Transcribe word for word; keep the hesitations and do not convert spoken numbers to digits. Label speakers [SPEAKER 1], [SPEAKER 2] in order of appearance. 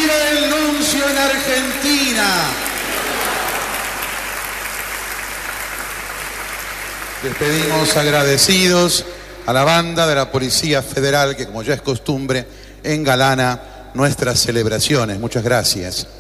[SPEAKER 1] ¡Vive el nuncio en Argentina! Despedimos agradecidos a la banda de la Policía Federal que, como ya es costumbre, engalana nuestras celebraciones. Muchas gracias.